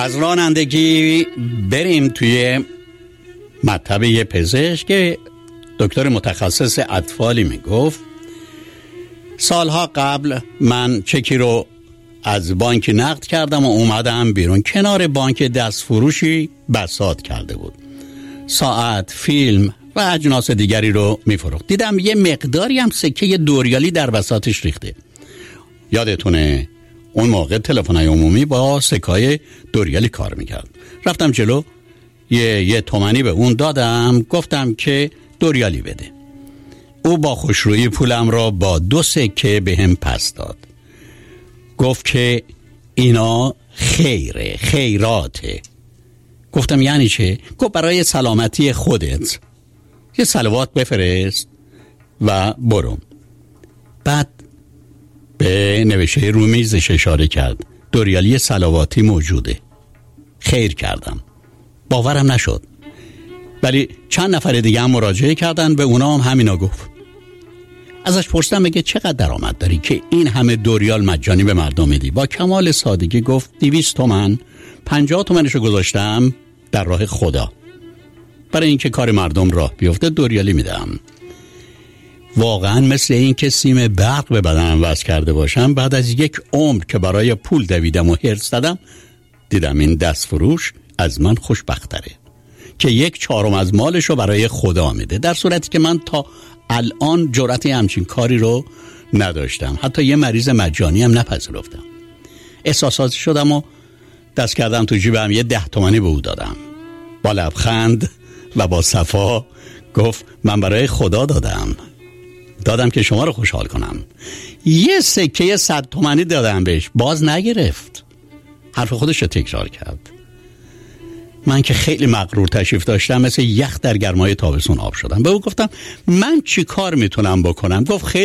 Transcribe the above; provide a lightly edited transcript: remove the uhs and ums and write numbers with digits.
از رانندگی بریم توی مطب یه پزشک که دکتر متخصص اطفالی میگفت سالها قبل من چکی رو از بانک نقد کردم و اومدم بیرون. کنار بانک دستفروشی بساط کرده بود، ساعت، فیلم و اجناس دیگری رو میفروخت. دیدم یه مقداری هم سکه دوریالی در بساطش ریخته. یادتونه اون موقع تلفن‌های عمومی با سکه‌های دوریالی کار میکرد. رفتم جلو، یه تومانی به اون دادم، گفتم که دوریالی بده. او با خوشرویی پولم را با 2 سکه به هم پس داد. گفت که اینا خیره، خیراته. گفتم یعنی چه؟ گفت برای سلامتی خودت یه صلوات بفرست و برو. بعد به نوشته رو میزش اشاره کرد، دوریالی صلواتی موجوده. خیر کردم، باورم نشد، ولی چند نفر دیگه هم مراجعه کردن، به اونا هم همینا گفت. ازش پرسیدم میگه چقدر درآمد داری که این همه دوریال مجانی به مردم میدی؟ با کمال سادگی گفت 200 تومن، 50 تومنشو گذاشتم در راه خدا، برای اینکه کار مردم راه بیفته دوریالی میدم. واقعا مثل این که سیم برق به بدنم وصل کرده باشم. بعد از 1 عمر که برای پول دویدم و هرس زدم، دیدم این دست فروش از من خوشبختره که 1/4 از مالشو برای خدا میده، در صورتی که من تا الان جرأت همچین کاری رو نداشتم. حتی یه مریض مجانی هم نپذیرفتم. احساساتی شدم و دست کردم تو جیبم، یه 10 تومانی به او دادم. با لبخند و با صفا گفت من برای خدا دادم که شما رو خوشحال کنم. یه سکه 100 تومانی دادم بهش، باز نگرفت، حرف خودش رو تکرار کرد. من که خیلی مغرور تشریف داشتم، مثل یخ در گرمای تابستون آب شدم. به او گفتم من چی کار میتونم بکنم؟ گفت خیلی